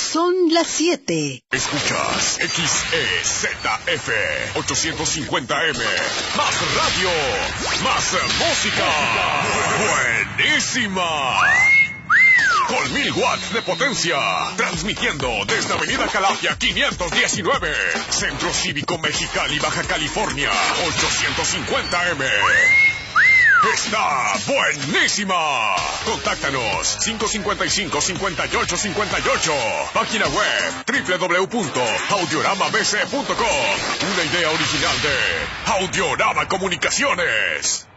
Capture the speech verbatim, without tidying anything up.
son las siete. Escuchas X E Z F ochocientos cincuenta M. Más radio, más música. Buenísima. Con mil watts de potencia. Transmitiendo desde Avenida Calafia quinientos diecinueve. Centro Cívico Mexicali, Baja California. ochocientos cincuenta M. Está buenísima. Contáctanos cinco cincuenta y cinco, cincuenta y ocho cincuenta y ocho. Página web doble u doble u doble u punto audiorama b c punto com. Una idea original de Audiorama Comunicaciones.